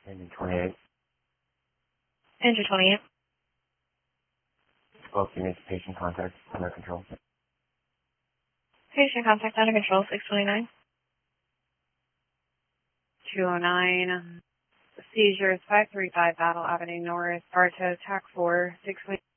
Engine 28. Engine 28. 12 units, patient contact under control. Patient contact under control, 629. 209. Seizures, 535 Battle Avenue North, Bartow, TAC 4, 6